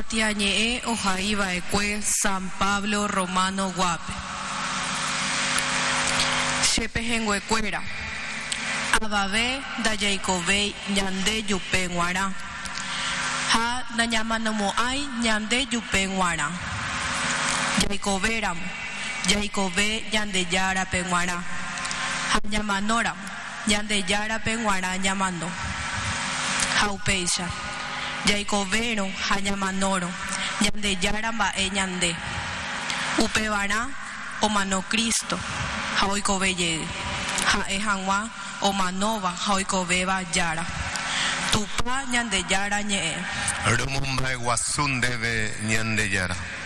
Patiañe ojaiva ekue San Pablo Romano Guape. Shepehenguecuera. Ababe da Jacobe ñande yupenguara. Ha nañamanomo ay ñande yupenguara. Jacoberam. Jacobe ñande yara penguara. Ha ñamanora. Ñande yara penguara ñamando. Jaupeisha. Jacobero hañamanoro. Ñande yara mba'e ñande. Upevara omano Cristo. Haoikobe yede. Ha'e hag̃ua omanóva haoikobéva yara. Tupa ñande yara ñe'ẽ. Rumumbae guasúndeve ñande yara.